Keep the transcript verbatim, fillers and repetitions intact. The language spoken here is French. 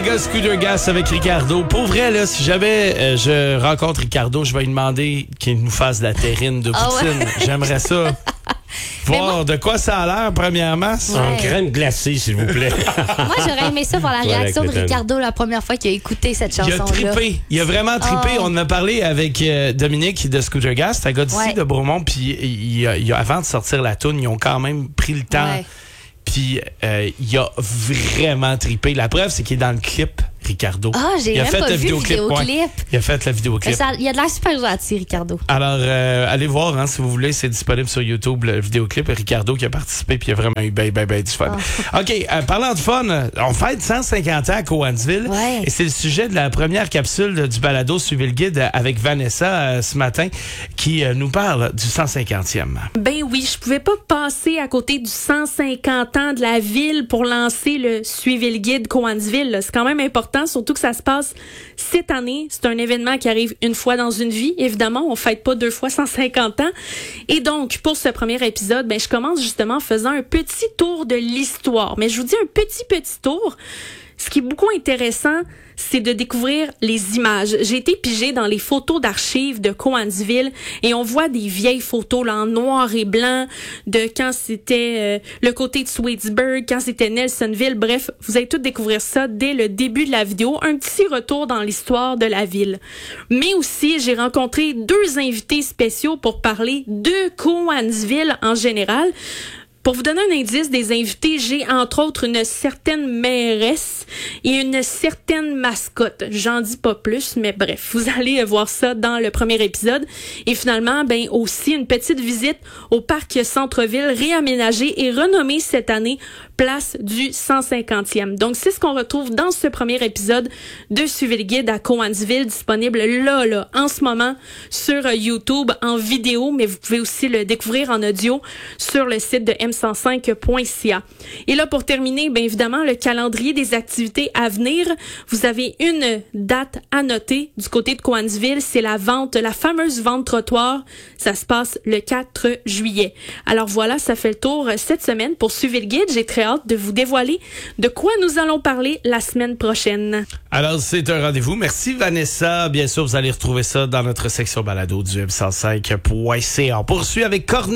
Méga Scooter Gas avec Ricardo. Pour vrai, là, si jamais euh, je rencontre Ricardo, je vais lui demander qu'il nous fasse de la terrine de Ah poutine. ouais. J'aimerais ça. Voir moi- de quoi ça a l'air, premièrement. Ouais. En crème glacée, s'il vous plaît. Moi, j'aurais aimé ça voir la Ouais, réaction de avec le Ricardo la première fois qu'il a écouté cette Il a chanson-là. trippé. Il a vraiment trippé. Oh. On en a parlé avec euh, Dominique de Scooter Gas. C'est un gars d'ici, Ouais. de Bromont. Puis il, il a- il a- avant de sortir la toune, ils ont quand même pris le temps. Ouais. Puis euh, il a vraiment trippé. La preuve, c'est qu'il est dans le clip, Ricardo. Ah, j'ai Il a même fait pas le vu le vidéoclip, ouais. vidéoclip. Il a fait le vidéoclip. Ça- Il a de l'air super gentil, Ricardo. Alors, euh, allez voir, hein, si vous voulez, c'est disponible sur YouTube, le vidéoclip. Ricardo qui a participé, puis il a vraiment eu ben, ben, ben du fun. Oh. OK, euh, parlant de fun, on fête cent cinquante ans à Cowansville. Ouais. Et c'est le sujet de la première capsule du balado Suivez le guide avec Vanessa euh, ce matin, qui euh, nous parle du cent cinquantième. Ben oui, je pouvais pas passer à côté du cent cinquante ans de la ville pour lancer le Suivez le guide Cowansville. là. C'est quand même important, surtout que ça se passe cette année. C'est un événement qui arrive une fois dans une vie. Évidemment, on fête pas deux fois cent cinquante ans. Et donc, pour ce premier épisode, ben je commence justement en faisant un petit tour de l'histoire. Mais je vous dis un petit, petit tour. Ce qui est beaucoup intéressant, c'est de découvrir les images. J'ai été pigée dans les photos d'archives de Cowansville et on voit des vieilles photos là, en noir et blanc de quand c'était euh, le côté de Swadesburg, quand c'était Nelsonville. Bref, vous allez tout découvrir ça dès le début de la vidéo. Un petit retour dans l'histoire de la ville. Mais aussi, j'ai rencontré deux invités spéciaux pour parler de Cowansville en général. Pour vous donner un indice des invités, j'ai entre autres une certaine mairesse et une certaine mascotte. J'en dis pas plus, mais bref, vous allez voir ça dans le premier épisode. Et finalement, ben aussi une petite visite au parc Centre-Ville réaménagé et renommé cette année place du cent cinquantième. Donc c'est ce qu'on retrouve dans ce premier épisode de Suivez le guide à Cowansville, disponible là, là, en ce moment sur YouTube en vidéo, mais vous pouvez aussi le découvrir en audio sur le site de m cent cinq point c a. Et là, pour terminer, bien évidemment, le calendrier des activités à venir. Vous avez une date à noter du côté de Cowansville, c'est la vente, la fameuse vente trottoir. Ça se passe le quatre juillet. Alors voilà, ça fait le tour cette semaine pour Suivez le guide. J'ai très hâte de vous dévoiler de quoi nous allons parler la semaine prochaine. Alors, c'est un rendez-vous. Merci, Vanessa. Bien sûr, vous allez retrouver ça dans notre section balado du m cent cinq point c a. On poursuit avec Corneille.